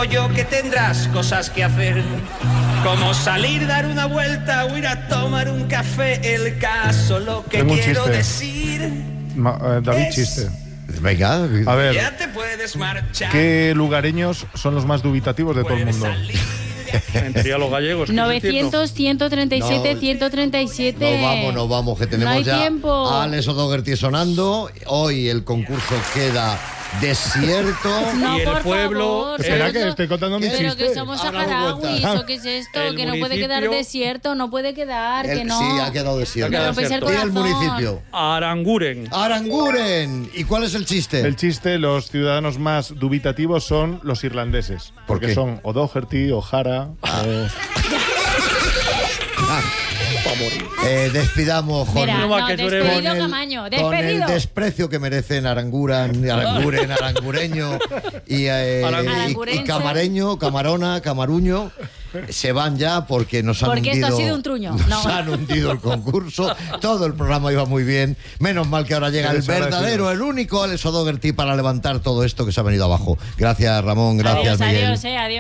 Digo yo que tendrás cosas que hacer, como salir, dar una vuelta o ir a tomar un café. El caso, lo que Tengo un quiero chiste. decir David, es... chiste. Venga, A ver, Ya te puedes marchar. ¿qué lugareños son los más dubitativos de todo el Puedes mundo? salir. En teoría los gallegos. ¿qué 900, 137, No, 137. nos vamos, que tenemos No hay ya tiempo. a Alex O'Doherty sonando. Hoy el concurso queda desierto. No, Y el por pueblo- favor. Espera, pero que eso- estoy contando mi Pero chiste. que somos Ahora me saharauis, cuentas. ¿o qué es esto? El Que no puede quedar municipio- desierto, no puede quedar, que no. Sí, ha quedado desierto. Me Ha quedado rompéis el desierto. Y el corazón. municipio. Aranguren. Aranguren. ¿Y cuál es el chiste? El chiste, los ciudadanos más dubitativos son los irlandeses. ¿Por Porque qué? son O'Doherty, O'Hara. Despidamos con, Mira, No no, va, que despedido lloremos. Camaño, con el despedido. desprecio que merecen Aranguren, arangureño y Arangurense. camareño, camarona, camaruño. Se van ya porque nos han Porque hundido. esto ha sido un truño. Nos No. han hundido el concurso. Todo el programa iba muy bien. Menos mal que ahora llega el Desagradecidos. verdadero, el único Alex O'Doherty para levantar todo esto que se ha venido abajo. Gracias, Ramón. Gracias, Adiós, Miguel. adiós, adiós.